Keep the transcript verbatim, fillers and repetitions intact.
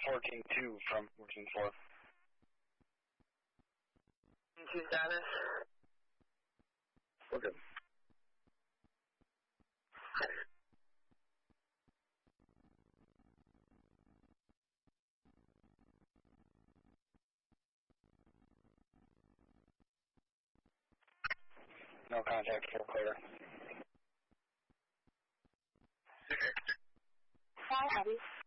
fourteen two from fourteen four. Two status. We're good. No contact, full clear. Hi, Abby.